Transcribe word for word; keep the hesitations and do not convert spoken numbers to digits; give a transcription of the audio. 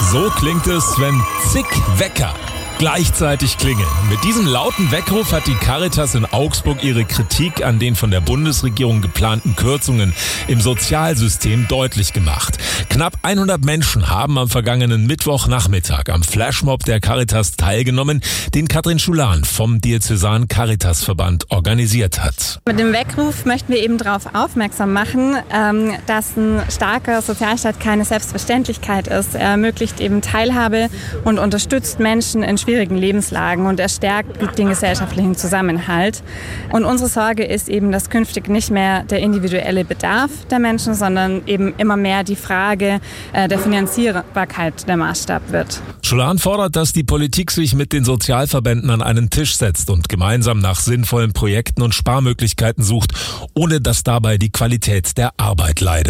So klingt es, wenn zig Wecker gleichzeitig klingeln. Mit diesem lauten Weckruf hat die Caritas in Augsburg ihre Kritik an den von der Bundesregierung geplanten Kürzungen im Sozialsystem deutlich gemacht. Knapp hundert Menschen haben am vergangenen Mittwochnachmittag am Flashmob der Caritas teilgenommen, den Katrin Schulan vom Diözesanen Caritasverband organisiert hat. Mit dem Weckruf möchten wir eben darauf aufmerksam machen, dass ein starker Sozialstaat keine Selbstverständlichkeit ist. Er ermöglicht eben Teilhabe und unterstützt Menschen in schwierigen Lebenslagen und er stärkt den gesellschaftlichen Zusammenhalt. Und unsere Sorge ist eben, dass künftig nicht mehr der individuelle Bedarf der Menschen, sondern eben immer mehr die Frage der Finanzierbarkeit der Maßstab wird. Schulan fordert, dass die Politik sich mit den Sozialverbänden an einen Tisch setzt und gemeinsam nach sinnvollen Projekten und Sparmöglichkeiten sucht, ohne dass dabei die Qualität der Arbeit leidet.